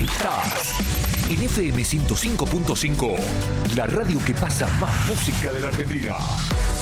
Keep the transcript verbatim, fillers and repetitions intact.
Estás en F M ciento cinco punto cinco, la radio que pasa más música de la Argentina.